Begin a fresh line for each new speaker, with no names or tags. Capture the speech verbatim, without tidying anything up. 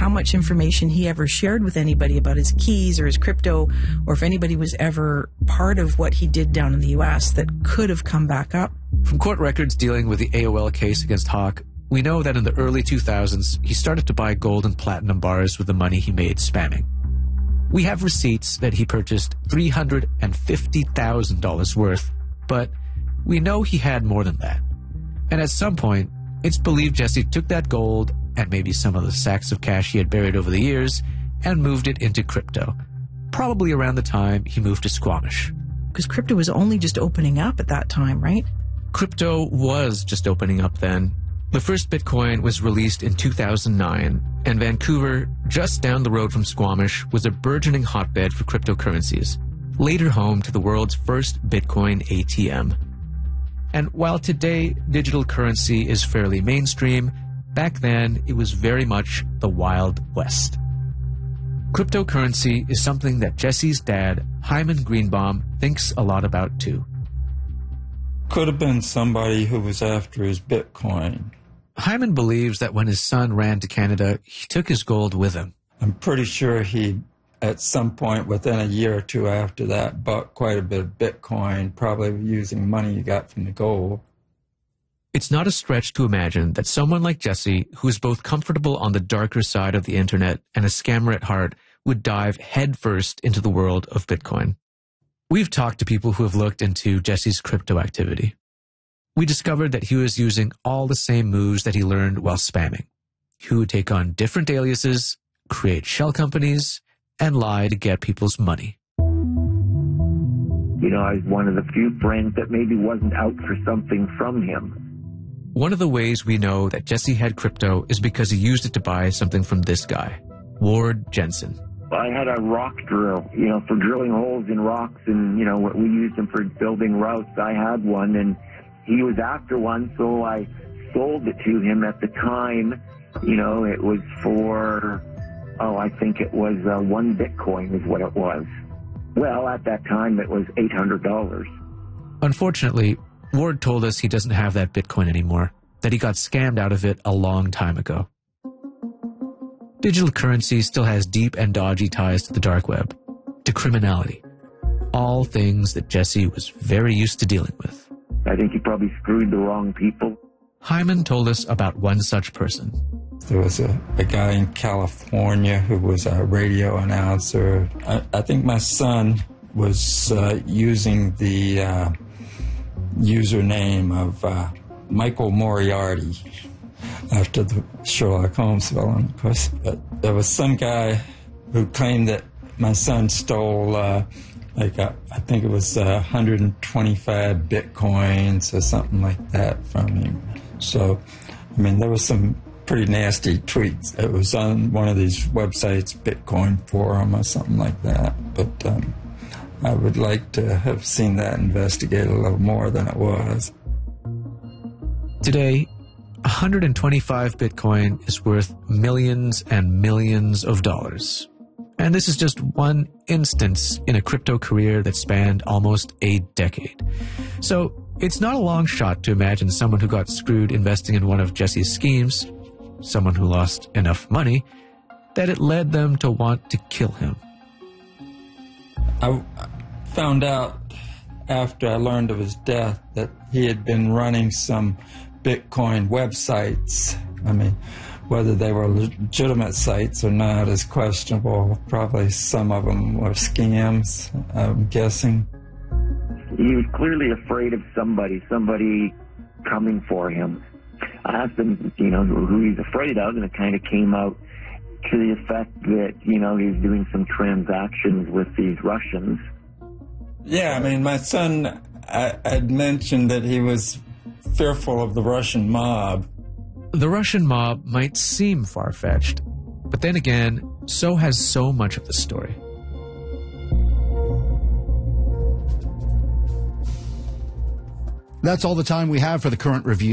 how much information he ever shared with anybody about his keys or his crypto, or if anybody was ever part of what he did down in the U S that could have come back up.
From court records dealing with the A O L case against Hawk, we know that in the early two thousands, he started to buy gold and platinum bars with the money he made spamming. We have receipts that he purchased three hundred fifty thousand dollars worth, but we know he had more than that. And at some point, it's believed Jesse took that gold and maybe some of the sacks of cash he had buried over the years and moved it into crypto, probably around the time he moved to Squamish.
Because crypto was only just opening up at that time, right?
Crypto was just opening up then. The first Bitcoin was released in two thousand nine, and Vancouver, just down the road from Squamish, was a burgeoning hotbed for cryptocurrencies, later home to the world's first Bitcoin A T M. And while today digital currency is fairly mainstream, back then it was very much the Wild West. Cryptocurrency is something that Jesse's dad, Hyman Greenbaum, thinks a lot about too.
Could have been somebody who was after his Bitcoin.
Hyman believes that when his son ran to Canada, he took his gold with him.
I'm pretty sure he, at some point within a year or two after that, bought quite a bit of Bitcoin, probably using money he got from the gold.
It's not a stretch to imagine that someone like Jesse, who is both comfortable on the darker side of the internet and a scammer at heart, would dive headfirst into the world of Bitcoin. We've talked to people who have looked into Jesse's crypto activity. We discovered that he was using all the same moves that he learned while spamming. He would take on different aliases, create shell companies, and lie to get people's money.
You know, I was one of the few friends that maybe wasn't out for something from him.
One of the ways we know that Jesse had crypto is because he used it to buy something from this guy, Ward Jensen.
I had a rock drill, you know, for drilling holes in rocks, and, you know, we used them for building routes. I had one, and he was after one, so I sold it to him at the time. You know, it was for, oh, I think it was uh, one Bitcoin is what it was. Well, at that time, it was eight hundred dollars.
Unfortunately, Ward told us he doesn't have that Bitcoin anymore, that he got scammed out of it a long time ago. Digital currency still has deep and dodgy ties to the dark web, to criminality, all things that Jesse was very used to dealing with.
I think he probably screwed the wrong people.
Hyman told us about one such person.
There was a, a guy in California who was a radio announcer. I, I think my son was uh, using the uh, username of uh, Michael Moriarty, after the Sherlock Holmes villain, of course. But there was some guy who claimed that my son stole, uh, like, a, I think it was uh, one hundred twenty-five Bitcoins or something like that from him. So, I mean, there was some pretty nasty tweets. It was on one of these websites, Bitcoin Forum or something like that. But um, I would like to have seen that investigated a little more than it was.
Today, one hundred twenty-five Bitcoin is worth millions and millions of dollars. And this is just one instance in a crypto career that spanned almost a decade. So it's not a long shot to imagine someone who got screwed investing in one of Jesse's schemes, someone who lost enough money, that it led them to want to kill him.
I found out after I learned of his death that he had been running some Bitcoin websites. I mean, whether they were legitimate sites or not is questionable. Probably some of them were scams, I'm guessing.
He was clearly afraid of somebody, somebody coming for him. I asked him, you know, who he's afraid of, and it kind of came out to the effect that, you know, he's doing some transactions with these Russians.
Yeah, I mean, my son I, had mentioned that he was fearful of the Russian mob.
The Russian mob might seem far-fetched, but then again, so has so much of the story.
That's all the time we have for the Current Review.